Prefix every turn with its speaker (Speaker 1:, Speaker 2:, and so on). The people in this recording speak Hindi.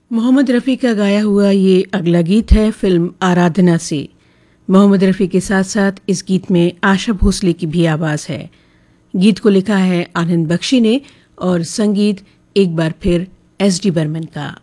Speaker 1: मोहम्मद रफ़ी का गाया हुआ ये अगला गीत है फिल्म आराधना से। मोहम्मद रफ़ी के साथ साथ इस गीत में आशा भोसले की भी आवाज़ है। गीत को लिखा है आनंद बख्शी ने और संगीत एक बार फिर एस डी बर्मन का।